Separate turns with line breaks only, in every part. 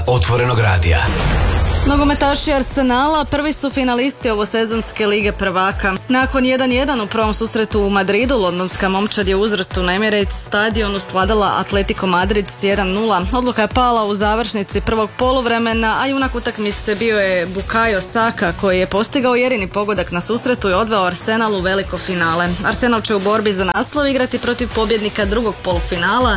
Otvorenog radija.
Nogometaši Arsenala prvi su finalisti ovosezonske lige prvaka. Nakon 1-1 u prvom susretu u Madridu, londonska momčad je uzvratu na Emirates stadionu svladala Atletico Madrid s 1-0. Odluka je pala u završnici prvog poluvremena, a junak utakmice bio je Bukayo Saka koji je postigao jedini pogodak na susretu i odveo Arsenal u veliko finale. Arsenal će u borbi za naslov igrati protiv pobjednika drugog polufinala.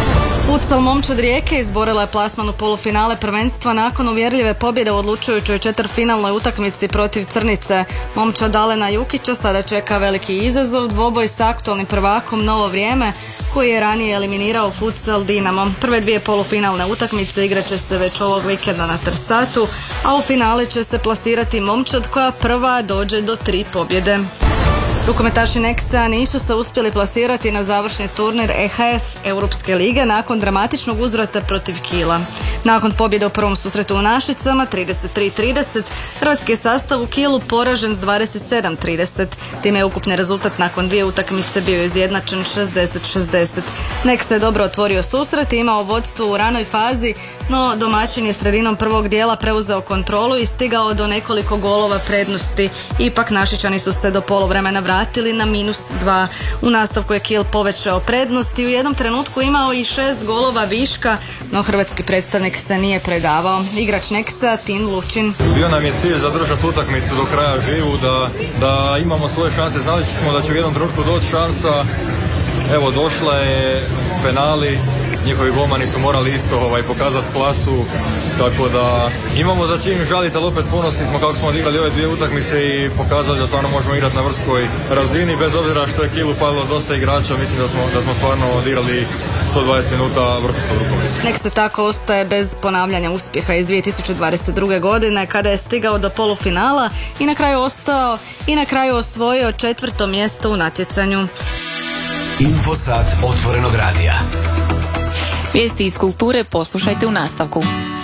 Futsal momčad Rijeke izborila je plasman u polufinale prvenstva nakon uvjerljive pobjede u odlučujućoj četvrtfinalnoj utakmici protiv Crnice. Momčad Alena Jukića sada čeka veliki izazov, dvoboj s aktualnim prvakom Novo Vrijeme koji je ranije eliminirao Futsal Dinamo. Prve dvije polufinalne utakmice igrat će se već ovog vikenda na Trsatu, a u finale će se plasirati momčad koja prva dođe do 3 pobjede. Rukometaši Nexa nisu se uspjeli plasirati na završni turnir EHF Europske lige nakon dramatičnog uzvrata protiv Kiela. Nakon pobjede u prvom susretu u Našicama 33-30, hrvatski je sastav u Kielu poražen s 27-30. Time je ukupni rezultat nakon dvije utakmice bio izjednačen 60-60. Nexa je dobro otvorio susret i imao vodstvo u ranoj fazi, no domaćin je sredinom prvog dijela preuzeo kontrolu i stigao do nekoliko golova prednosti. Ipak Našičani su se do poluvremena vratili na -2. U nastavku je Kiel povećao prednost i u jednom trenutku imao i 6 golova viška, no hrvatski predstavnik se nije predavao. Igrač Nexa, Tin Lučin.
Bio nam je cilj zadržati utakmicu do kraja živu, da imamo svoje šanse. Znali smo da će u jednom trenutku doći šansa. Evo, došla je penali, njihovi golmani su morali isto pokazati klasu, tako da imamo za čim žaliti, ali opet ponosni smo kako smo odigrali ove dvije utakmice i pokazali da stvarno možemo igrati na vrskoj razini, bez obzira što je Kielu falilo dosta igrača. Mislim da smo stvarno odigrali 120 minuta vrhunskog rukometnog.
Nek se tako ostaje bez ponavljanja uspjeha iz 2022. godine kada je stigao do polufinala i na kraju osvojio 4. mjesto u natjecanju.
Infosat Otvorenog radija.
Vijesti iz kulture poslušajte u nastavku.